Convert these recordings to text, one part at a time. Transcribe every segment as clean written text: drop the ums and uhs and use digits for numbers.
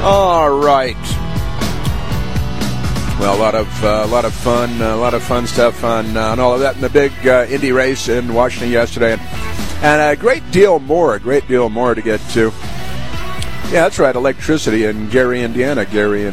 All right. Well, a lot of fun stuff on all of that in the big Indy race in Washington yesterday, and a great deal more to get to. Yeah, that's right. Electricity in Gary, Indiana.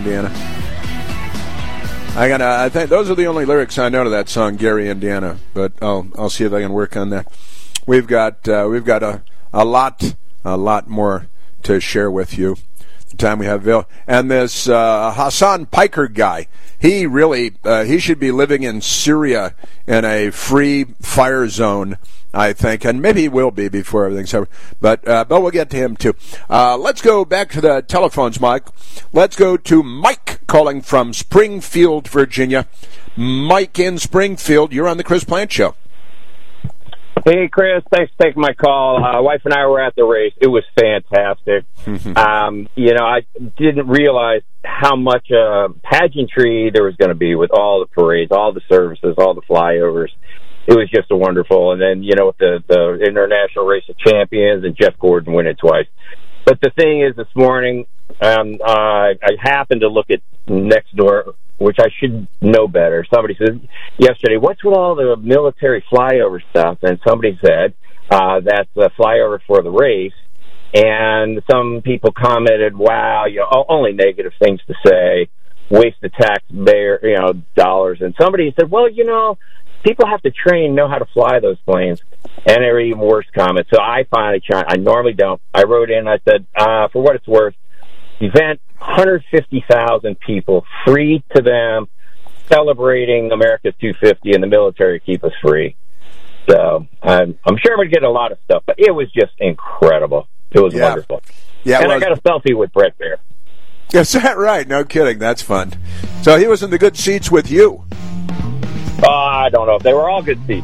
I think those are the only lyrics I know to that song, Gary, Indiana. But I'll see if I can work on that. We've got a lot more to share with you. The time we have, Bill, and this Hassan Piker guy. He really he should be living in Syria in a free fire zone, I think, and maybe he will be before everything's over. But we'll get to him too. Let's go back to the telephones, Mike. Let's go to Mike calling from Springfield, Virginia. Mike in Springfield, you're on the Chris Plante Show. Hey, Chris, thanks for taking my call. Wife and I were at the race. It was fantastic. I didn't realize how much pageantry there was going to be with all the parades, all the services, all the flyovers. It was just wonderful. And then, with the International Race of Champions and Jeff Gordon winning twice. But the thing is, this morning, I happened to look at Nextdoor, which I should know better. Somebody said yesterday, what's with all the military flyover stuff? And somebody said that's a flyover for the race. And some people commented, wow, only negative things to say, waste the taxpayer, dollars. And somebody said, well, people have to train, know how to fly those planes. And there were even worse comments. So I finally tried. I normally don't. I wrote in, I said, for what it's worth, event, 150,000 people, free to them, celebrating America's 250, and the military keep us free. So I'm sure we'd get a lot of stuff, but it was just incredible. It was wonderful. Yeah, and I got a selfie with Brett there. Is that right? No kidding. That's fun. So he was in the good seats with you. I don't know. They were all good seats.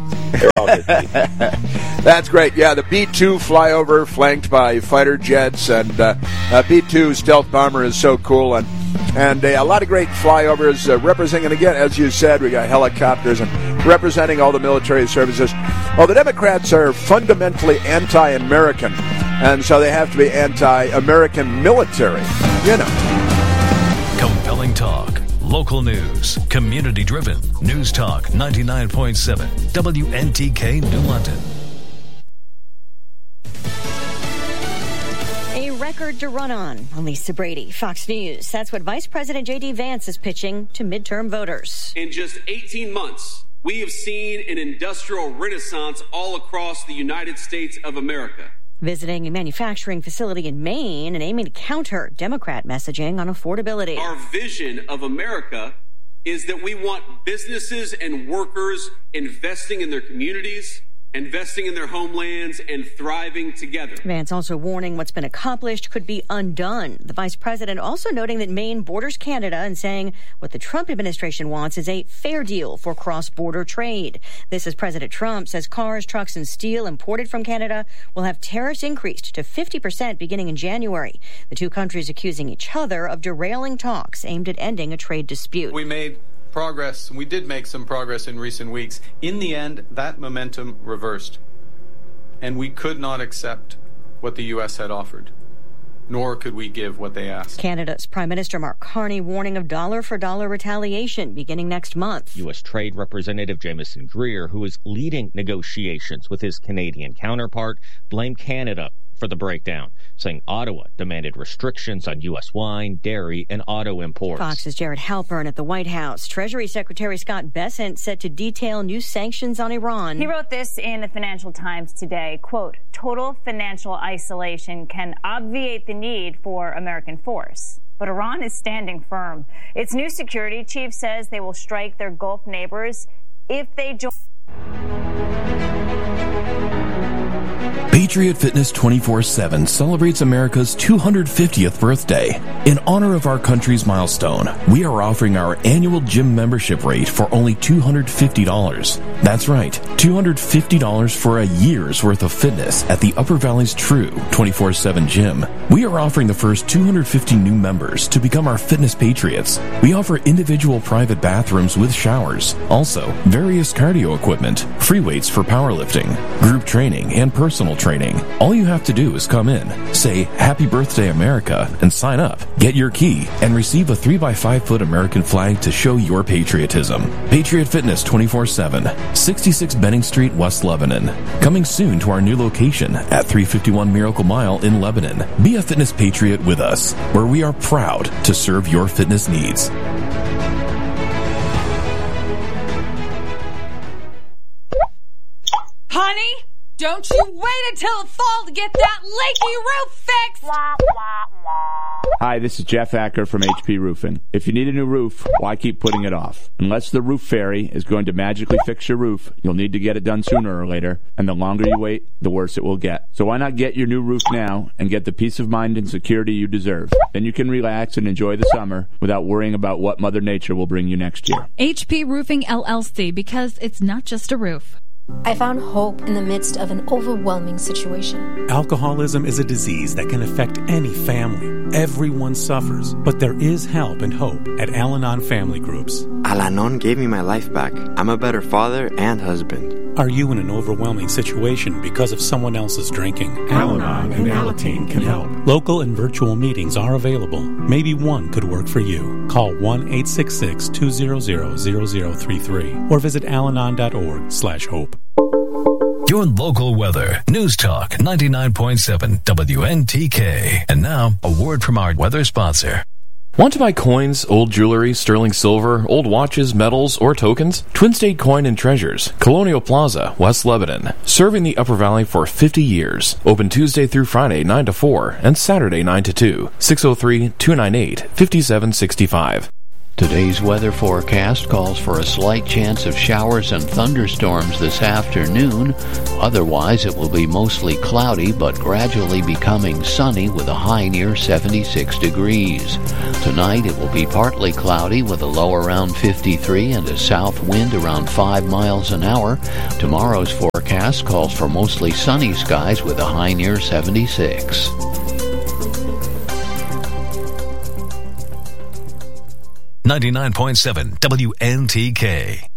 That's great. Yeah, the B-2 flyover flanked by fighter jets, and B-2 stealth bomber is so cool, and a lot of great flyovers representing, again, as you said, we got helicopters and representing all the military services. Well, the Democrats are fundamentally anti-American, and so they have to be anti-American military, Compelling talk. Local news, community-driven. News Talk 99.7, WNTK New London. A record to run on. Lisa Brady, Fox News. That's what Vice President J.D. Vance is pitching to midterm voters. In just 18 months, we have seen an industrial renaissance all across the United States of America. Visiting a manufacturing facility in Maine and aiming to counter Democrat messaging on affordability. Our vision of America is that we want businesses and workers investing in their communities, investing in their homelands, and thriving together. Vance also warning what's been accomplished could be undone. The vice president also noting that Maine borders Canada and saying what the Trump administration wants is a fair deal for cross-border trade. This as President Trump says cars, trucks, and steel imported from Canada will have tariffs increased to 50% beginning in January. The two countries accusing each other of derailing talks aimed at ending a trade dispute. We made progress. We did make some progress in recent weeks. In the end, that momentum reversed, and we could not accept what the U.S. had offered, nor could we give what they asked. Canada's Prime Minister Mark Carney warning of dollar-for-dollar retaliation beginning next month. U.S. Trade Representative Jameson Greer, who is leading negotiations with his Canadian counterpart, blamed Canada for the breakdown, saying Ottawa demanded restrictions on U.S. wine, dairy, and auto imports. Fox's Jared Halpern at the White House. Treasury Secretary Scott Bessent set to detail new sanctions on Iran. He wrote this in the Financial Times today, quote, total financial isolation can obviate the need for American force. But Iran is standing firm. Its new security chief says they will strike their Gulf neighbors if they join. Patriot Fitness 24/7 celebrates America's 250th birthday. In honor of our country's milestone, we are offering our annual gym membership rate for only $250. That's right, $250 for a year's worth of fitness at the Upper Valley's true 24/7 gym. We are offering the first 250 new members to become our fitness patriots. We offer individual private bathrooms with showers, also various cardio equipment, free weights for powerlifting, group training, and personal training. training. All you have to do is come in, say Happy Birthday America, and sign up. Get your key and receive a 3x5-foot American flag to show your patriotism. Patriot Fitness 24/7, 66 Benning Street, West Lebanon. Coming soon to our new location at 351 Miracle Mile in Lebanon. Be a fitness patriot with us, where we are proud to serve your fitness needs. Honey, don't you wait until the fall to get that leaky roof fixed! Hi, this is Jeff Acker from HP Roofing. If you need a new roof, why keep putting it off? Unless the roof fairy is going to magically fix your roof, you'll need to get it done sooner or later, and the longer you wait, the worse it will get. So why not get your new roof now and get the peace of mind and security you deserve? Then you can relax and enjoy the summer without worrying about what Mother Nature will bring you next year. HP Roofing LLC, because it's not just a roof. I found hope in the midst of an overwhelming situation. Alcoholism is a disease that can affect any family. Everyone suffers, but there is help and hope at Al-Anon Family Groups. Al-Anon gave me my life back. I'm a better father and husband. Are you in an overwhelming situation because of someone else's drinking? Al-Anon and Alateen can help. Local and virtual meetings are available. Maybe one could work for you. Call 1-866-200-0033 or visit alanon.org/hope. Your local weather. News Talk 99.7 WNTK. And now, a word from our weather sponsor. Want to buy coins, old jewelry, sterling silver, old watches, medals, or tokens? Twin State Coin and Treasures, Colonial Plaza, West Lebanon. Serving the Upper Valley for 50 years. Open Tuesday through Friday 9 to 4 and Saturday 9 to 2. 603-298-5765. Today's weather forecast calls for a slight chance of showers and thunderstorms this afternoon. Otherwise, it will be mostly cloudy, but gradually becoming sunny with a high near 76 degrees. Tonight, it will be partly cloudy with a low around 53 and a south wind around 5 miles an hour. Tomorrow's forecast calls for mostly sunny skies with a high near 76. 99.7 WNTK.